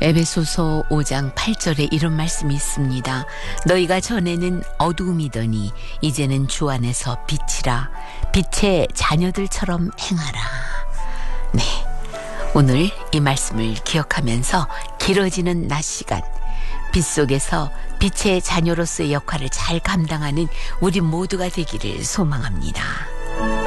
에베소서 5장 8절에 이런 말씀이 있습니다. 너희가 전에는 어두움이더니 이제는 주 안에서 빛이라. 빛의 자녀들처럼 행하라. 네, 오늘 이 말씀을 기억하면서 길어지는 낮 시간, 빛 속에서 빛의 자녀로서의 역할을 잘 감당하는 우리 모두가 되기를 소망합니다.